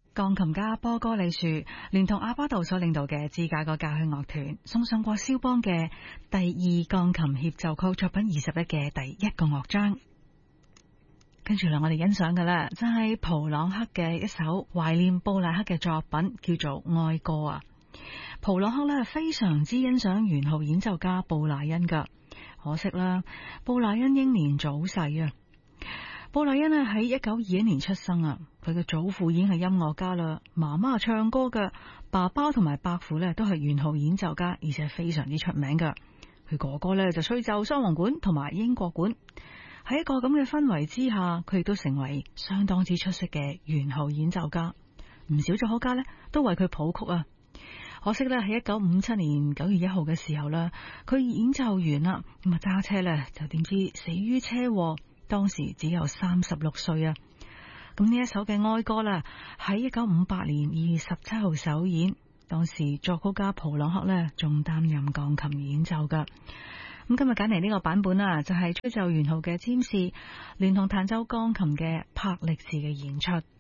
鋼琴家波哥利樹聯同阿巴杜所領導嘅芝加哥交響樂團送上過肖邦嘅第二鋼琴協奏曲作品21嘅第一個樂章。跟住嚟我哋欣賞嘅咧，就係普朗克嘅一首懷念布賴克嘅作品，叫做《哀歌》啊。普朗克咧非常之欣賞圓號演奏家布賴恩噶，可惜啦，布賴恩英年早逝啊。布賴恩咧喺1921年出生啊，佢嘅祖父已經係音樂家啦，媽媽唱歌嘅，爸爸同埋伯父咧都係圓號演奏家，而且非常之出名噶。佢哥哥咧就吹奏雙簧管同埋英國管。喺一個咁嘅氛圍之下，佢亦都成為相當之出色嘅圓號演奏家。唔少作曲家咧都為佢譜曲啊。可惜咧喺1957年9月1號嘅時候啦，佢演奏完啦，咁啊揸車咧就點知死於車禍，當時只有36歲啊。咁呢一首嘅哀歌啦，喺1958年2月17號首演，當時作曲家普朗克咧仲擔任鋼琴演奏噶。咁今日揀嚟呢個版本啦，就係吹奏圓號嘅詹士聯同彈奏鋼琴嘅柏力士嘅演出。